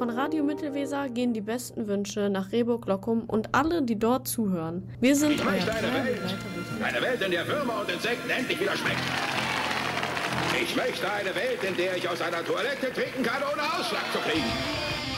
Von Radio Mittelweser gehen die besten Wünsche nach Rehburg-Lockum und alle, die dort zuhören. Wir sind Ich möchte eine Welt, in der Würmer und Insekten endlich wieder schmecken. Ich möchte eine Welt, in der ich aus einer Toilette trinken kann, ohne Ausschlag zu kriegen.